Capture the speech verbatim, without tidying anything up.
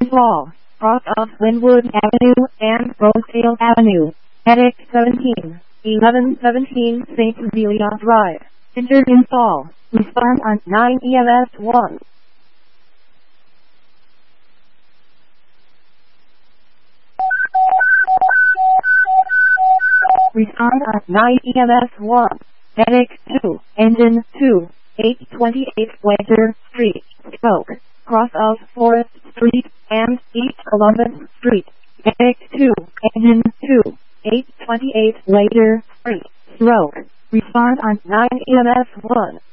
Wall, cross of Linwood Avenue and Rosedale Avenue. Attic seventeen, eleven seventeen Saint Cecilia Drive. Enter install. Respond on nine E M S one. Respond on nine E M S one. Attic two, Engine two, eight twenty-eight Ledger Street, Stoke, cross of Forest Street and East Columbus Street. Attic two, Engine two, eight twenty-eight Ledger Street, Stoke. Respond on nine E M S one.